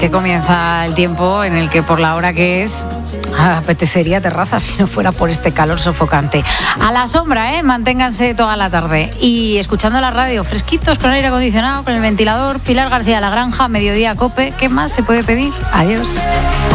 que comienza el tiempo en el que por la hora que es apetecería terraza si no fuera por este calor sofocante. A la sombra, manténganse toda la tarde y escuchando la radio, fresquitos, con aire acondicionado, con el ventilador. Pilar García La Granja, Mediodía Cope. ¿Qué más se puede pedir? Adiós.